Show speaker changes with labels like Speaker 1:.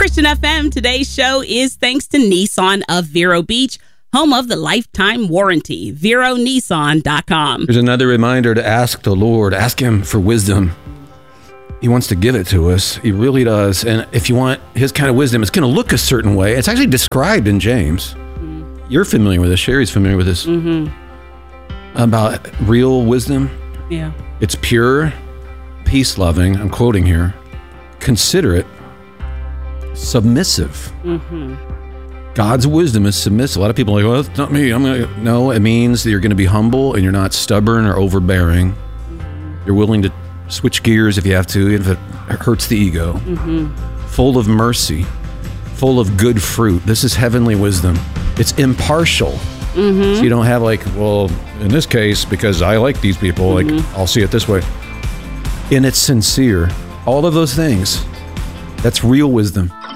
Speaker 1: Christian FM. Today's show is thanks to Nissan of Vero Beach, home of the lifetime warranty. VeroNissan.com.
Speaker 2: Here's another reminder to ask the Lord. Ask Him for wisdom. He wants to give it to us. He really does. And if you want His kind of wisdom, it's going to look a certain way. It's actually described in James. Mm-hmm. You're familiar with this. Sherry's familiar with this. Mm-hmm. About real wisdom.
Speaker 1: Yeah.
Speaker 2: It's pure, peace-loving, I'm quoting here, considerate, submissive. Mm-hmm. God's wisdom is submissive. A lot of people are like, well, it's not me. No, it means that you're going to be humble and you're not stubborn or overbearing. Mm-hmm. You're willing to switch gears if you have to, if it hurts the ego. Mm-hmm. Full of mercy, full of good fruit. This is heavenly wisdom. It's impartial. Mm-hmm. So you don't have like, well, in this case, because I like these people, mm-hmm. like I'll see it this way. And it's sincere. All of those things. That's real wisdom.